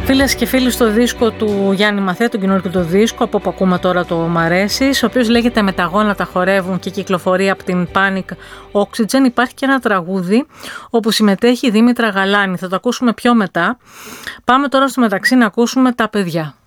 Φίλες και φίλοι, στο δίσκο του Γιάννη Μαθαία, τον καινούργιο του δίσκο, από όπου ακούμε τώρα το «Μ' αρέσεις», ο οποίος λέγεται «Με τα γόνατα χορεύουν» και κυκλοφορεί από την Panic Oxygen, υπάρχει και ένα τραγούδι όπου συμμετέχει η Δήμητρα Γαλάνη. Θα το ακούσουμε πιο μετά. Πάμε τώρα στο μεταξύ να ακούσουμε τα παιδιά.